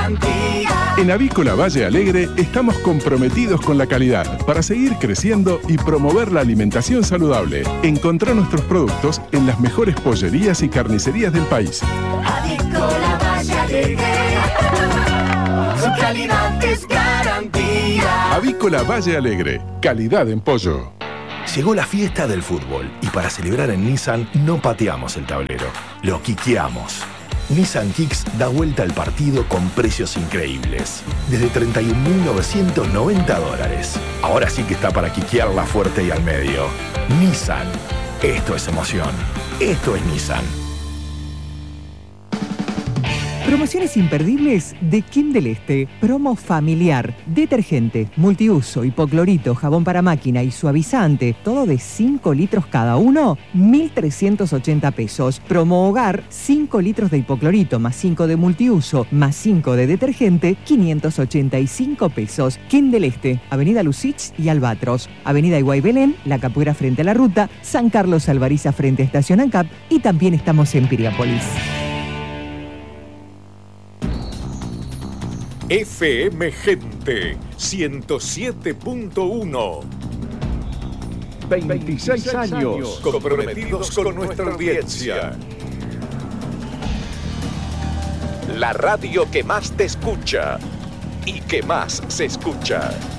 garantía. En Avícola Valle Alegre estamos comprometidos con la calidad para seguir creciendo y promover la alimentación saludable. Encontrá nuestros productos en las mejores pollerías y carnicerías del país. Avícola Valle Alegre, su calidad es garantía. Avícola Valle Alegre, calidad en pollo. Llegó la fiesta del fútbol y para celebrar en Nissan no pateamos el tablero, lo quiqueamos. Nissan Kicks da vuelta al partido con precios increíbles. Desde $31.990. Ahora sí que está para quiquearla fuerte y al medio. Nissan. Esto es emoción. Esto es Nissan. Promociones imperdibles de Kim del Este. Promo familiar. Detergente, multiuso, hipoclorito, jabón para máquina y suavizante. Todo de 5 litros cada uno. 1.380 pesos. Promo hogar. 5 litros de hipoclorito más 5 de multiuso más 5 de detergente. 585 pesos. Kim del Este. Avenida Lucich y Albatros. Avenida Iguay Belén. La Capuera frente a la ruta. San Carlos Alvariza frente a Estación ANCAP. Y también estamos en Piriápolis. FM Gente 107.1. 26 años comprometidos con nuestra audiencia. La radio que más te escucha y que más se escucha.